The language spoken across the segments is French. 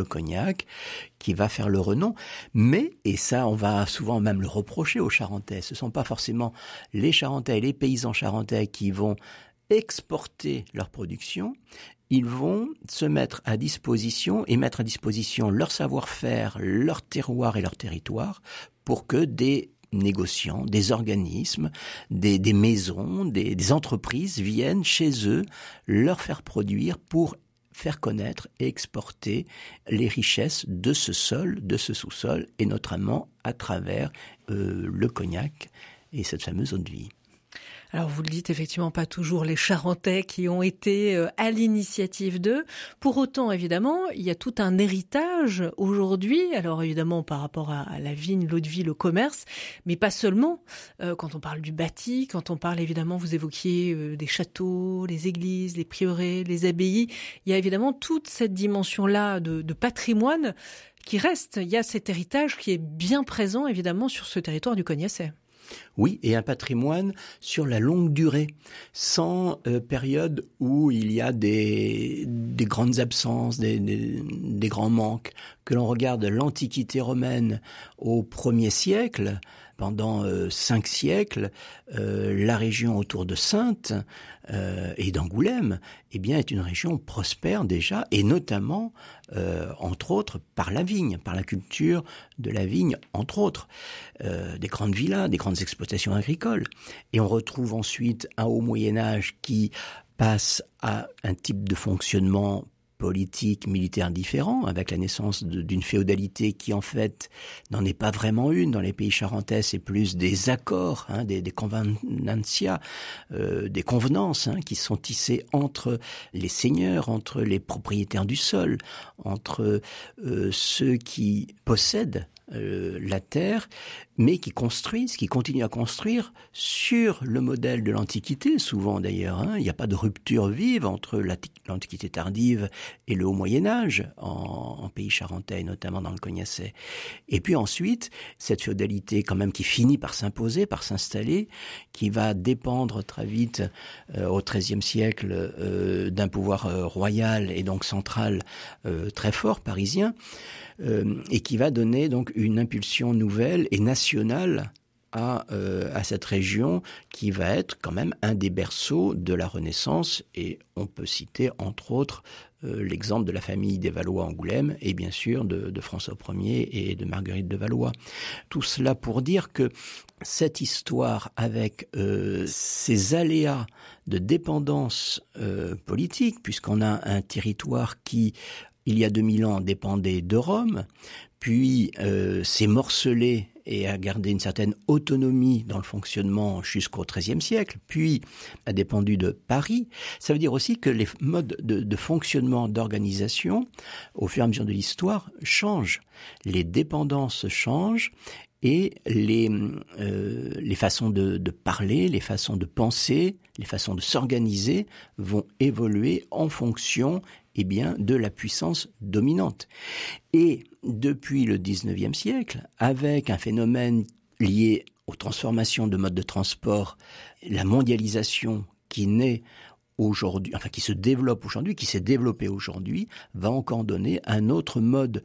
cognac qui va faire le renom. Mais, et ça on va souvent même le reprocher aux Charentais, ce ne sont pas forcément les Charentais, les paysans charentais qui vont exporter leur production, ils vont se mettre à disposition et mettre à disposition leur savoir-faire, leur terroir et leur territoire pour que des négociants, des organismes, des maisons, des entreprises viennent chez eux leur faire produire pour faire connaître et exporter les richesses de ce sol, de ce sous-sol, et notamment à travers le cognac et cette fameuse eau-de-vie. Alors vous le dites, effectivement pas toujours les Charentais qui ont été à l'initiative d'eux. Pour autant, évidemment, il y a tout un héritage aujourd'hui. Alors évidemment par rapport à la vigne, l'eau-de-vie, le commerce, mais pas seulement. Quand on parle du bâti, quand on parle évidemment, vous évoquiez des châteaux, les églises, les prieurés, les abbayes. Il y a évidemment toute cette dimension-là de patrimoine qui reste. Il y a cet héritage qui est bien présent évidemment sur ce territoire du Cognacais. Oui, et un patrimoine sur la longue durée, sans période où il y a des grandes absences, des grands manques. Que l'on regarde l'Antiquité romaine au 1er siècle, pendant 5 siècles, la région autour de Saintes et d'Angoulême, eh bien, est une région prospère déjà, et notamment, entre autres, par la vigne, par la culture de la vigne, entre autres, des grandes villas, des grandes exploitations agricoles. Et on retrouve ensuite un haut Moyen-Âge qui passe à un type de fonctionnement politique, militaire différent, avec la naissance d'une féodalité qui en fait n'en est pas vraiment une. Dans les pays charentais, c'est plus des accords, des convenantia, des convenances qui sont tissées entre les seigneurs, entre les propriétaires du sol, entre ceux qui possèdent la terre, mais qui construisent, qui continuent à construire sur le modèle de l'Antiquité, souvent d'ailleurs. Il n'y a pas de rupture vive entre l'Antiquité tardive et le Haut Moyen-Âge en pays charentais, notamment dans le Cognacais. Et puis ensuite, cette féodalité quand même qui finit par s'imposer, par s'installer, qui va dépendre très vite au XIIIe siècle d'un pouvoir royal et donc central très fort, parisien, et qui va donner donc une impulsion nouvelle et nationale à cette région qui va être quand même un des berceaux de la Renaissance. Et on peut citer entre autres l'exemple de la famille des Valois-Angoulême et bien sûr de François Ier et de Marguerite de Valois. Tout cela pour dire que cette histoire avec ces aléas de dépendance politique, puisqu'on a un territoire qui il y a 2000 ans, dépendait de Rome, puis s'est morcelé et a gardé une certaine autonomie dans le fonctionnement jusqu'au XIIIe siècle, puis a dépendu de Paris. Ça veut dire aussi que les modes de fonctionnement, d'organisation, au fur et à mesure de l'histoire, changent. Les dépendances changent et les façons de parler, les façons de penser, les façons de s'organiser vont évoluer en fonction de la puissance dominante. Et depuis le XIXe siècle, avec un phénomène lié aux transformations de modes de transport, la mondialisation qui naît aujourd'hui, enfin qui se développe aujourd'hui, qui s'est développée aujourd'hui, va encore donner un autre mode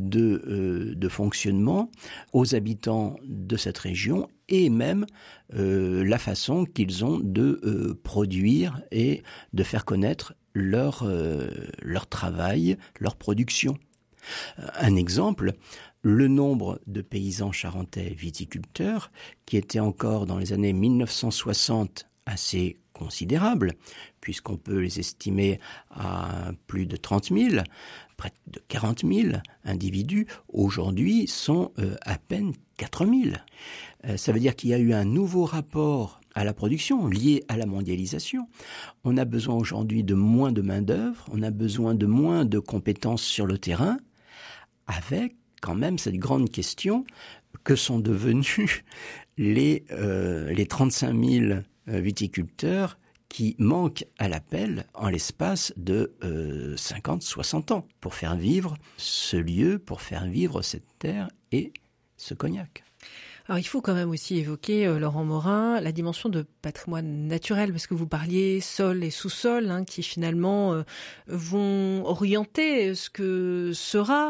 de fonctionnement aux habitants de cette région et même la façon qu'ils ont de produire et de faire connaître leur travail, leur production. Un exemple, le nombre de paysans charentais viticulteurs qui était encore dans les années 1960 assez considérable, puisqu'on peut les estimer à plus de 30 000, près de 40 000 individus, aujourd'hui sont à peine 4 000. Ça veut dire qu'il y a eu un nouveau rapport à la production lié à la mondialisation. On a besoin aujourd'hui de moins de main-d'œuvre, on a besoin de moins de compétences sur le terrain, avec quand même cette grande question, que sont devenus les 35 000 viticulteurs qui manquent à l'appel en l'espace de 50-60 ans pour faire vivre ce lieu, pour faire vivre cette terre et ce cognac. Alors il faut quand même aussi évoquer, Laurent Morin, la dimension de patrimoine naturel, parce que vous parliez sol et sous-sol, qui finalement vont orienter ce que sera